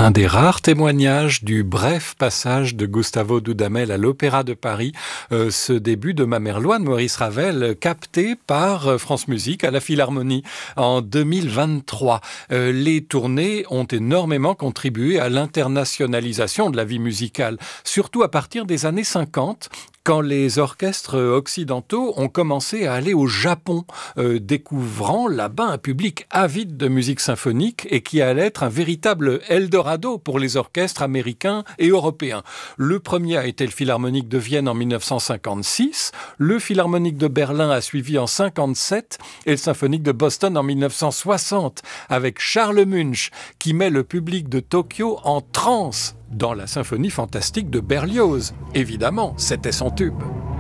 un des rares témoignages du bref passage de Gustavo Dudamel à l'Opéra de Paris, ce début de Ma Merloine, Maurice Ravel, capté par France Musique à la Philharmonie en 2023. Les tournées ont énormément contribué à l'internationalisation de la vie musicale, surtout à partir des années 50, quand les orchestres occidentaux ont commencé à aller au Japon, découvrant là-bas un public avide de musique symphonique et qui allait être un véritable Eldorado pour les orchestres américains et européens. Le premier a été le Philharmonique de Vienne en 1956, le Philharmonique de Berlin a suivi en 1957 et le Symphonique de Boston en 1960, avec Charles Munch qui met le public de Tokyo en transe dans la symphonie fantastique de Berlioz. Évidemment, c'était son tube.